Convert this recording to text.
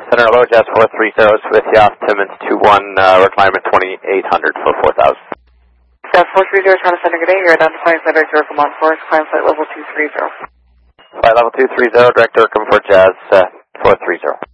Center, hello, Jazz 430 with you off Timmins 21, requirement 2800 for 4000. Jazz 430, China Center, good day. You're identifying flight director Command Force, climb flight level 230. Flight level 230, direct Irkham for Jazz 430.